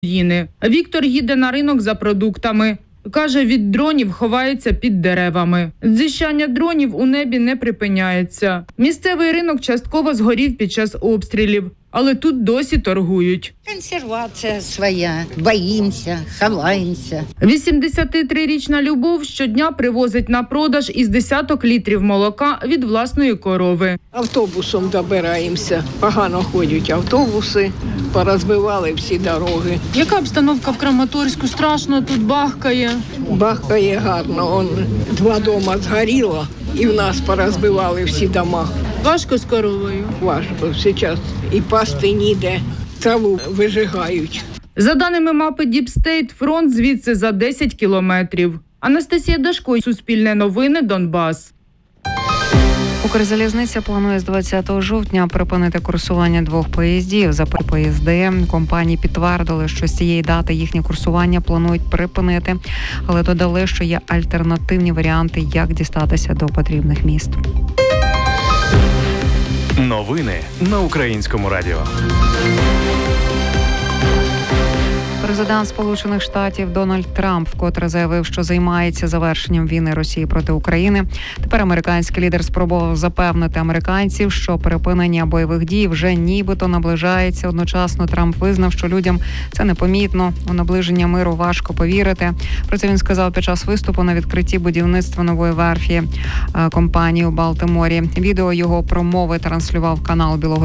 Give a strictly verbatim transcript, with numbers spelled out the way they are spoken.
України. Віктор їде на ринок за продуктами. Каже, від дронів ховається під деревами. Дзищання дронів у небі не припиняється. Місцевий ринок частково згорів під час обстрілів, але тут досі торгують. Консервація своя, боїмося, ховаємося. вісімдесятитрирічна Любов щодня привозить на продаж із десяток літрів молока від власної корови. Автобусом добираємося. Погано ходять автобуси, порозбивали всі дороги. Яка обстановка в Краматорську? Страшно, тут бахкає. Бахкає гарно. Он два дома згоріло і в нас порозбивали всі дома. Важко з коровою. Важко зараз і пасти ніде, траву вижигають. За даними мапи Діпстейт, фронт звідси за десять кілометрів. Анастасія Дашко, Суспільне новини, Донбас. Укрзалізниця планує з двадцятого жовтня припинити курсування двох поїздів. За поїзди компанії підтвердили, що з цієї дати їхнє курсування планують припинити, але додали, що є альтернативні варіанти, як дістатися до потрібних міст. Новини на Українському радіо. Президент Сполучених Штатів Дональд Трамп вкотре заявив, що займається завершенням війни Росії проти України. Тепер американський лідер спробував запевнити американців, що припинення бойових дій вже нібито наближається. Одночасно Трамп визнав, що людям це непомітно. У наближення миру важко повірити. Про це він сказав під час виступу на відкритті будівництва нової верфі компанії у Балтиморі. Відео його промови транслював канал Білого